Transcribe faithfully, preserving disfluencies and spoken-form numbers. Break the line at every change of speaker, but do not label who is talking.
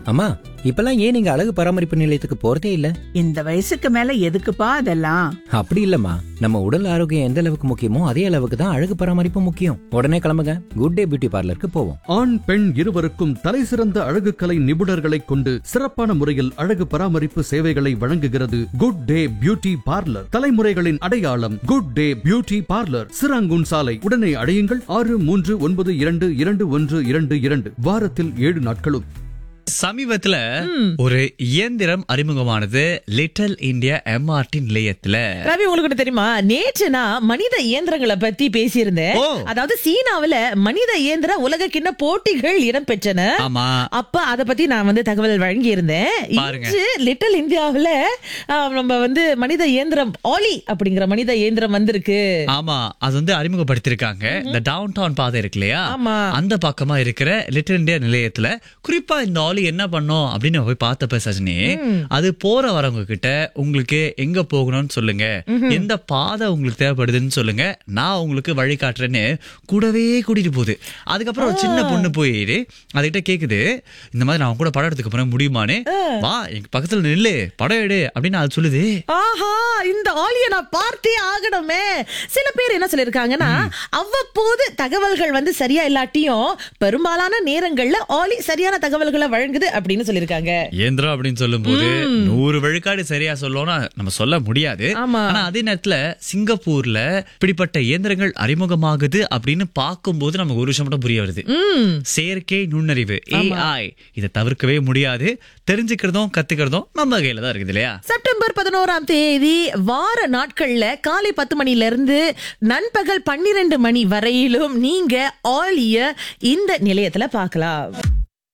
அம்மா, இப்பெல்லாம் ஏன் நீங்க அழகு பராமரிப்பு நிலையத்துக்கு போறதே இல்ல?
இந்த வயசுக்கு மேல எதுக்குப்பா அதெல்லாம்?
அப்படி இல்லம்மா, நம்ம உடல் ஆரோக்கியம் எந்த அளவுக்கு முக்கியமோ அதே அளவுக்கு தான் அழகு பராமரிப்பு முக்கியம். உடனே கிளம்புங்க, குட் டே பியூட்டி பார்லருக்கு போவோம்.
ஆண் பெண் இருவருக்கும் தலைசிறந்த அழகு கலை நிபுணர்களை கொண்டு சிறப்பான முறையில் அழகு பராமரிப்பு சேவைகளை வழங்குகிறது குட் டே பியூட்டி பார்லர். தலைமுறைகளின் அடையாளம் good day beauty parlour, Serangoon சாலை. உடனே அடையுங்கள் ஆறு மூன்று ஒன்பது இரண்டு இரண்டு ஒன்று இரண்டு இரண்டு. வாரத்தில் ஏழு நாட்களும்.
சமீபத்துல ஒரு இயந்திரம் அறிமுகமானது லிட்டில் இந்தியா எம்ஆர்டி நிலையத்துல.
ரவி, உங்களுக்கு தெரியுமா, நேற்று நான் மனித இயந்திரங்களை பத்தி பேசியிருந்தேன். அதாவது சீனாவுல மனித இயந்திர உலக கிண்ண போட்டிகள் இடம்பெற்றன.
ஆமா,
அப்ப அத பத்தி நான் வந்து தகவல் வழங்கி இருந்தேன். லிட்டில் இந்தியாவுல நம்ம வந்து மனித இயந்திரம் ஆலி அப்படிங்கிற மனித இயந்திரம் வந்திருக்கு.
ஆமா, அது வந்து அறிமுகப்படுத்திருக்காங்க. இந்த டவுன் டவுன் பாதை இருக்கு இல்லையா, அந்த பக்கமா இருக்கிற லிட்டில் இந்தியா நிலையத்துல. குறிப்பா இந்த ஆலி என்ன பண்ணோம் அப்படின்னு போய் பார்த்தப்ப சஜினி, அது போற வரவங்க கிட்ட உங்களுக்கு எங்க போகணும்னு சொல்லுங்க, எந்த பாதை உங்களுக்கு தேவைப்படுதுன்னு சொல்லுங்க, நான் உங்களுக்கு வழி காட்டுறேன்னு கூடவே கூட்டிட்டு போகுது. அதுக்கப்புறம் ஒரு சின்ன பொண்ணு போயிடு அதுகிட்ட கேக்குது, இந்த மாதிரி நான் கூட படம் எடுத்துக்க போறேன், முடியுமான்னு. வா எங்க பக்கத்துல நில்லு, படம் எடு அப்படின்னு அது சொல்லுது.
ஆஹா, இந்த ஆலியை நான் பார்த்தே ஆகணுமே. சில பேர் என்ன சொல்லிருக்காங்கன்னா, அவ்வப்போது தகவல்கள் வந்து சரியா இல்லாட்டியும் பெரும்பாலான நேரங்கள்ல ஆலி சரியான தகவல்களை வழங்குது அப்படின்னு சொல்லிருக்காங்க.
இயந்திரம் அப்படின்னு சொல்லும் போது நூறு விழுக்காடு சரியா சொல்லணும்னா நம்ம சொல்ல முடியாது. ஆனா அதே நேரத்துல சிங்கப்பூர்ல இப்படிப்பட்ட இயந்திரங்கள் அறிமுகமாகுது அப்படின்னு பார்க்கும்போது நமக்கு ஒரு விஷயம் மட்டும் புரிய வருது. செயற்கை நுண்ணறிவு ஏஐ இதை தவிர்க்கவே முடியாது. தெரிஞ்சுக்கிறதும் கத்துக்கிறதும் நம்ம கையில தான் இருக்குது இல்லையா?
செப்டம்பர் பதினோராம் தேதி வார நாட்கள்ல காலை பத்து மணில இருந்து நண்பகல் பன்னிரண்டு மணி வரையிலும் நீங்க ஆலிய இந்த நிலையத்துல பார்க்கலாம்.